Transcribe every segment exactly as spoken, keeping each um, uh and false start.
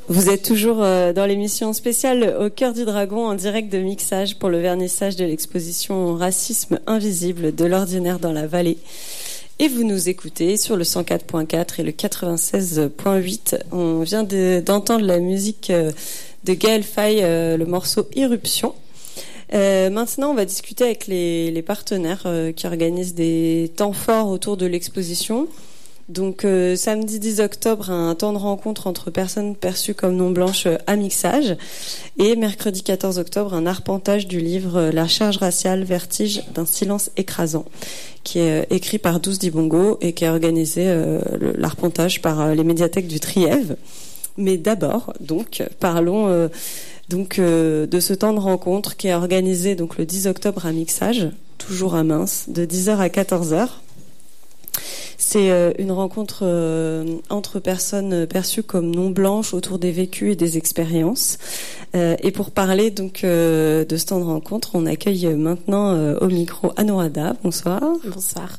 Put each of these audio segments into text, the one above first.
Vous êtes toujours dans l'émission spéciale Au cœur du dragon en direct de mixage pour le vernissage de l'exposition Racisme invisible de l'ordinaire dans la vallée. Et vous nous écoutez sur le cent quatre point quatre et le quatre-vingt-seize point huit. On vient de, d'entendre la musique de Gaël Faye, le morceau Irruption. Euh, maintenant, on va discuter avec les, les partenaires euh, qui organisent des temps forts autour de l'exposition. Donc euh, samedi dix octobre, un temps de rencontre entre personnes perçues comme non blanches euh, à mixage, et mercredi quatorze octobre, un arpentage du livre euh, La charge raciale, vertige d'un silence écrasant, qui est euh, écrit par Douce Dibongo et qui est organisé euh, le, l'arpentage par euh, les médiathèques du Trièves. Mais d'abord, donc, parlons euh, donc euh, de ce temps de rencontre qui est organisé donc le dix octobre à mixage, toujours à Mince, de dix heures à quatorze heures. C'est euh, une rencontre euh, entre personnes perçues comme non blanches autour des vécus et des expériences. Euh, et pour parler donc euh, de ce temps de rencontre, on accueille maintenant euh, au micro Anuradha. Bonsoir. Bonsoir.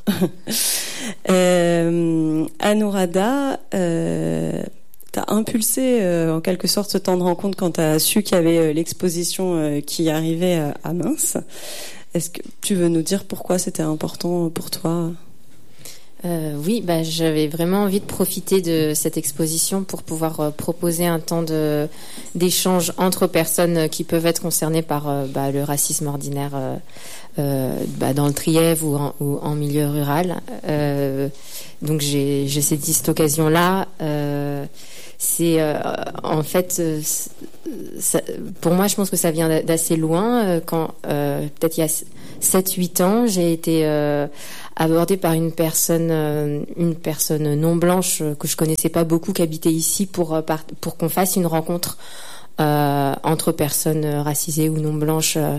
euh, Anuradha, euh, t'as impulsé euh, en quelque sorte ce temps de rencontre quand t'as su qu'il y avait euh, l'exposition euh, qui arrivait euh, à Mince. Est-ce que tu veux nous dire pourquoi c'était important pour toi ? Euh, oui, bah, j'avais vraiment envie de profiter de cette exposition pour pouvoir euh, proposer un temps de, d'échange entre personnes qui peuvent être concernées par euh, bah, le racisme ordinaire euh, euh, bah, dans le Trièves ou en, ou en milieu rural. Euh, donc j'ai, j'ai saisi cette occasion-là. Euh, c'est euh, en fait, euh, ça, pour moi, je pense que ça vient d'assez loin. Euh, quand euh, peut-être il y a sept huit ans, j'ai été euh, abordée par une personne, euh, une personne non blanche euh, que je connaissais pas beaucoup, qui habitait ici, pour euh, par, pour qu'on fasse une rencontre euh, entre personnes racisées ou non blanches. Euh,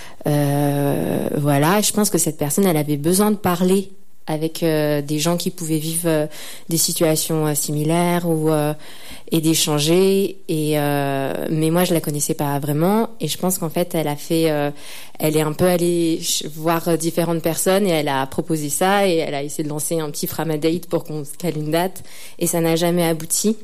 euh, voilà, je pense que cette personne, elle avait besoin de parler avec euh, des gens qui pouvaient vivre euh, des situations euh, similaires ou euh, et d'échanger et euh, mais moi je la connaissais pas vraiment et je pense qu'en fait elle a fait euh, elle est un peu allée voir différentes personnes et elle a proposé ça et elle a essayé de lancer un petit framadate pour qu'on se cale une date et ça n'a jamais abouti.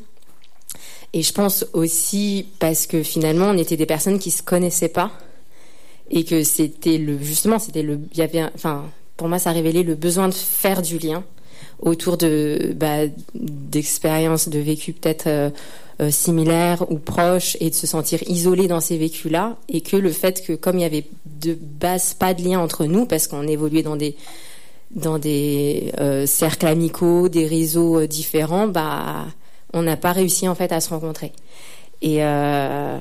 Et je pense aussi parce que finalement on était des personnes qui se connaissaient pas et que c'était le justement c'était le il y avait un, enfin pour moi, ça révélait le besoin de faire du lien autour de bah, d'expériences, de vécus peut-être euh, euh, similaires ou proches et de se sentir isolé dans ces vécus-là. Et que le fait que, comme il y avait de base pas de lien entre nous, parce qu'on évoluait dans des dans des euh, cercles amicaux, des réseaux euh, différents, bah on n'a pas réussi en fait à se rencontrer. Et euh,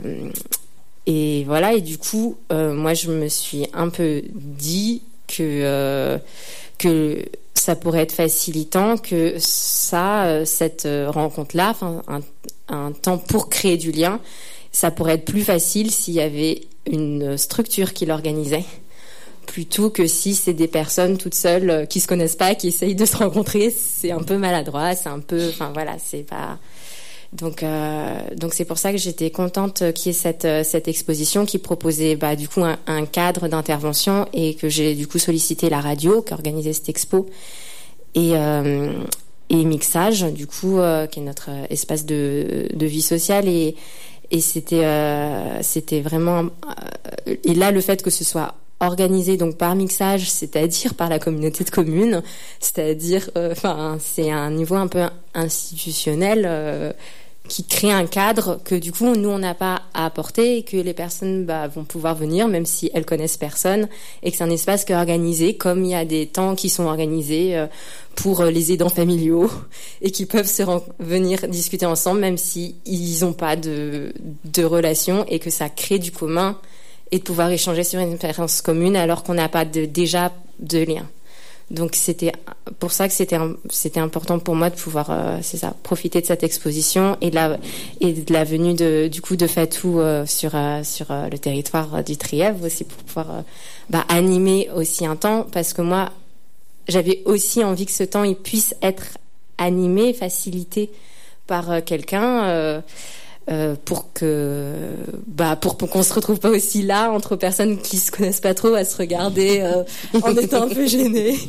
et voilà. Et du coup, euh, moi, je me suis un peu dit que euh, que ça pourrait être facilitant, que ça, euh, cette euh, rencontre-là, enfin un, un temps pour créer du lien, ça pourrait être plus facile s'il y avait une structure qui l'organisait, plutôt que si c'est des personnes toutes seules euh, qui se connaissent pas, qui essayent de se rencontrer. C'est un peu maladroit, c'est un peu, enfin voilà, c'est pas. Donc, euh, donc c'est pour ça que j'étais contente qu'il y ait cette cette exposition qui proposait bah du coup un, un cadre d'intervention et que j'ai du coup sollicité la radio qui organisait cette expo et euh, et mixage du coup euh, qui est notre espace de de vie sociale et et c'était euh, c'était vraiment euh, et là le fait que ce soit organisé donc par mixage, c'est-à-dire par la communauté de communes, c'est-à-dire, enfin, euh, c'est un niveau un peu institutionnel euh, qui crée un cadre que du coup nous on n'a pas à apporter et que les personnes bah, vont pouvoir venir même si elles connaissent personne et que c'est un espace qui est organisé comme il y a des temps qui sont organisés euh, pour les aidants familiaux et qui peuvent se ren- venir discuter ensemble même si ils n'ont pas de de relation et que ça crée du commun et de pouvoir échanger sur une expérience commune alors qu'on n'a pas de, déjà de lien. Donc c'était pour ça que c'était c'était important pour moi de pouvoir euh, c'est ça profiter de cette exposition et de la et de la venue de du coup de Fatou euh, sur euh, sur euh, le territoire du Trièves aussi pour pouvoir euh, bah, animer aussi un temps parce que moi j'avais aussi envie que ce temps il puisse être animé, facilité par euh, quelqu'un. Euh, Euh, pour que bah pour, pour qu'on se retrouve pas aussi là entre personnes qui se connaissent pas trop à se regarder euh, en étant un peu gênés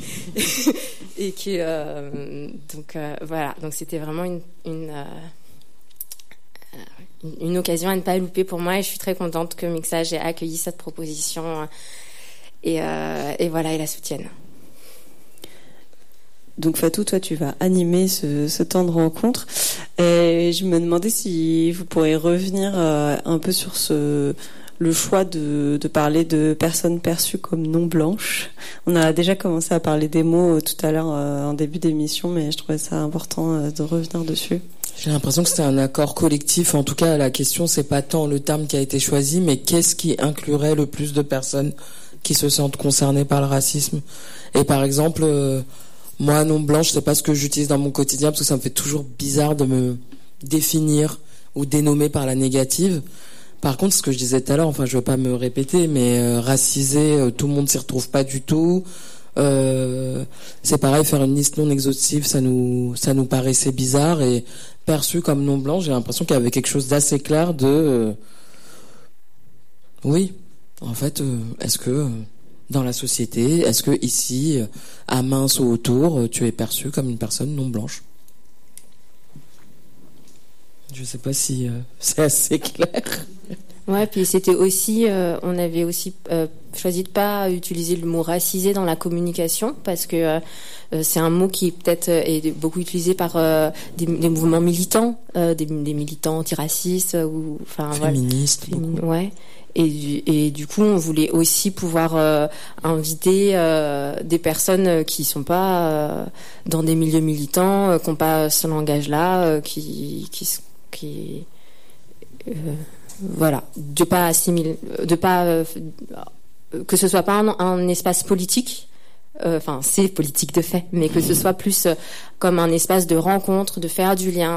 et que euh, donc euh, voilà donc c'était vraiment une une euh, une occasion à ne pas louper pour moi, et je suis très contente que Mixage ait accueilli cette proposition et, euh, et voilà, et la soutienne. Donc Fatou, toi tu vas animer ce, ce temps de rencontre, et je me demandais si vous pourriez revenir euh, un peu sur ce le choix de, de parler de personnes perçues comme non blanches. On a déjà commencé à parler des mots tout à l'heure euh, en début d'émission, mais je trouvais ça important euh, de revenir dessus. J'ai l'impression que c'était un accord collectif. En tout cas, la question, c'est pas tant le terme qui a été choisi, mais qu'est-ce qui inclurait le plus de personnes qui se sentent concernées par le racisme. Et par exemple, euh, moi, non blanche, c'est pas ce que j'utilise dans mon quotidien, parce que ça me fait toujours bizarre de me définir ou dénommer par la négative. Par contre, ce que je disais tout à l'heure, enfin, je veux pas me répéter, mais euh, racisé, euh, tout le monde s'y retrouve pas du tout. Euh, c'est pareil, faire une liste non exhaustive, ça nous, ça nous paraissait bizarre, et perçu comme non blanc, j'ai l'impression qu'il y avait quelque chose d'assez clair de, euh, oui, en fait, euh, est-ce que euh, dans la société, est-ce que ici, euh, à Mince ou autour, euh, tu es perçu comme une personne non blanche? Je sais pas si euh, c'est assez clair. Ouais, puis c'était aussi, euh, on avait aussi euh, choisi de pas utiliser le mot racisé dans la communication, parce que euh, c'est un mot qui peut-être est beaucoup utilisé par euh, des, des mouvements militants, euh, des, des militants antiracistes ou enfin féministes. Voilà, fémin, ouais. Et du, et du coup, on voulait aussi pouvoir euh, inviter euh, des personnes qui sont pas euh, dans des milieux militants, euh, qui n'ont pas ce langage-là, euh, qui qui qui euh, voilà, de pas assimiler, de pas euh, que ce soit pas un, un espace politique, enfin euh, c'est politique de fait, mais que ce soit plus euh, comme un espace de rencontre, de faire du lien,